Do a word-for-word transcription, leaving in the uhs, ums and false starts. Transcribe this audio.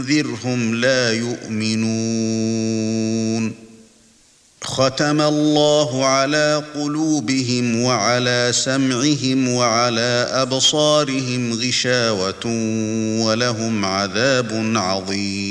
فَأَنذِرْهُمْ لَا يُؤْمِنُونَ خَتَمَ اللَّهُ عَلَى قُلُوبِهِمْ وَعَلَى سَمْعِهِمْ وَعَلَى أَبْصَارِهِمْ غِشَاوَةٌ وَلَهُمْ عَذَابٌ عَظِيمٌ